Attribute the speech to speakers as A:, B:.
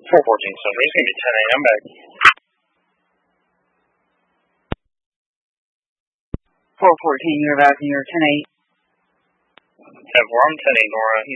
A: 414 Summer. It's going to be 10 a.m. back.
B: 414, you're back in your 10-8.
A: 10-4, I'm 10-8, Nora.